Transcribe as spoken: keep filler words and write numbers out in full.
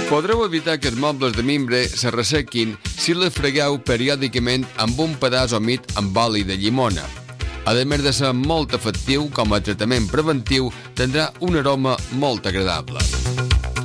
Podreu evitar que els mobles de mimbre se ressequin si les fregueu periòdicament amb un pedaç humit amb oli de llimona. A més de ser molt efectiu com a tractament preventiu, tindrà un aroma molt agradable.